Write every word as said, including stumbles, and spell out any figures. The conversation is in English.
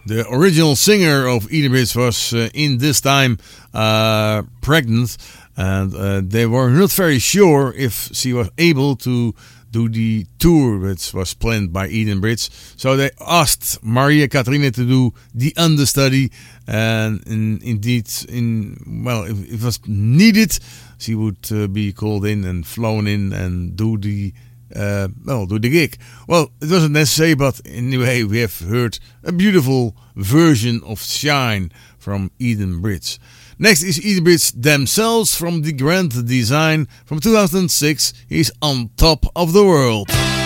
The original singer of Eden Brits was uh, in this time uh, pregnant, and uh, they were not very sure if she was able to do the tour which was planned by Eden Brits. So they asked Maria Catharina to do the understudy, and in, indeed, in well, if, if it was needed, she would uh, be called in and flown in and do the Uh, well, do the gig. Well, it wasn't necessary, but anyway, we have heard a beautiful version of Shine from Eden Brits. Next is Eden Brits themselves from the Grand Design from two thousand six. He's On Top of the World.